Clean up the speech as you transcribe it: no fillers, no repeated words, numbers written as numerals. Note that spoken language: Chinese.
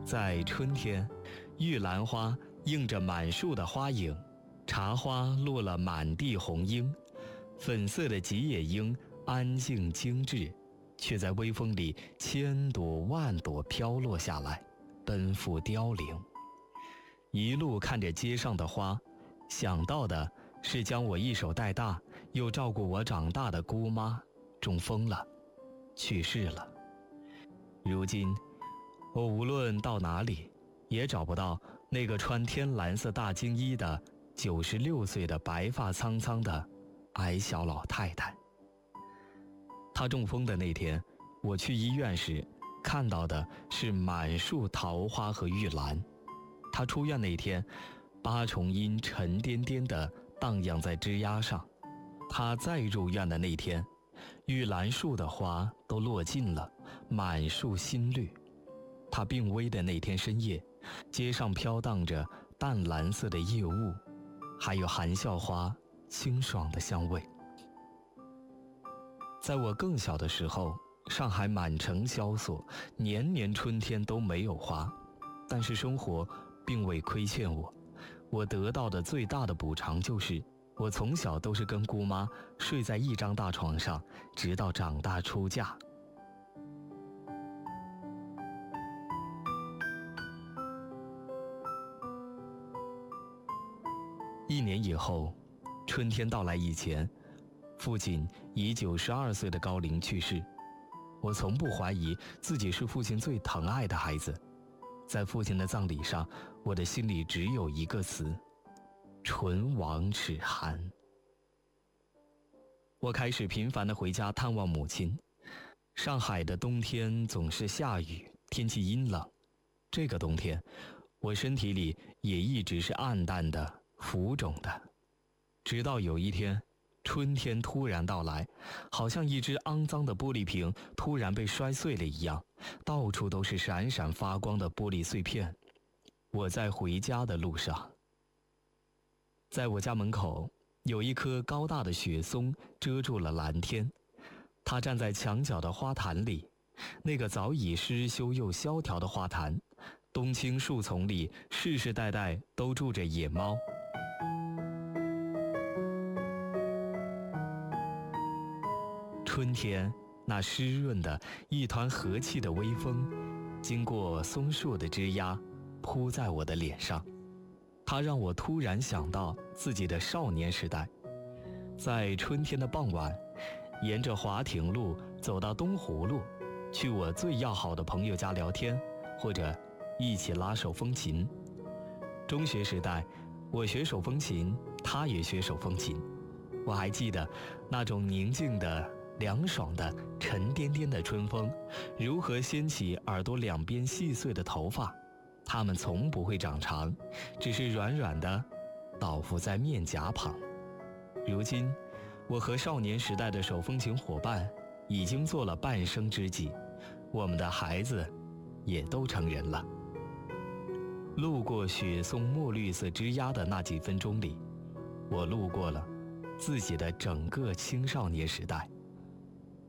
在春天，玉兰花映着满树的花影，茶花落了满地红樱，粉色的吉野樱安静精致，却在微风里千朵万朵飘落下来，奔赴凋零。一路看着街上的花，想到的是将我一手带大又照顾我长大的姑妈中风了，去世了。如今我无论到哪里，也找不到那个穿天蓝色大襟衣的96岁的白发苍苍的矮小老太太。她中风的那天，我去医院时看到的是满树桃花和玉兰。她出院那天，8重樱沉甸甸地荡漾在枝桠上。她再入院的那天，玉兰树的花都落尽了，满树新绿。她病危的那天深夜，街上飘荡着淡蓝色的夜雾，还有含笑花清爽的香味。在我更小的时候，上海满城萧索，年年春天都没有花，但是生活并未亏欠我。我得到的最大的补偿就是，我从小都是跟姑妈睡在一张大床上，直到长大出嫁。1年以后，春天到来以前，父亲以92岁的高龄去世。我从不怀疑自己是父亲最疼爱的孩子。在父亲的葬礼上，我的心里只有一个词：唇亡齿寒。我开始频繁地回家探望母亲。上海的冬天总是下雨，天气阴冷。这个冬天，我身体里也一直是暗淡的、浮肿的。直到有一天，春天突然到来，好像一只肮脏的玻璃瓶突然被摔碎了一样，到处都是闪闪发光的玻璃碎片。我在回家的路上。在我家门口，有一棵高大的雪松遮住了蓝天。它站在墙角的花坛里，那个早已失修又萧条的花坛，冬青树丛里世世代代都住着野猫。春天那湿润的一团和气的微风，经过松树的枝桠，扑在我的脸上。它让我突然想到自己的少年时代。在春天的傍晚，沿着华亭路走到东湖路，去我最要好的朋友家聊天，或者一起拉手风琴。中学时代，我学手风琴，他也学手风琴。我还记得那种宁静的、凉爽的、沉甸甸的春风，如何掀起耳朵两边细碎的头发。它们从不会长长，只是软软的倒伏在面颊旁。如今，我和少年时代的手风琴伙伴已经做了半生知己，我们的孩子也都成人了。路过雪松墨绿色枝桠的那几分钟里，我路过了自己的整个青少年时代。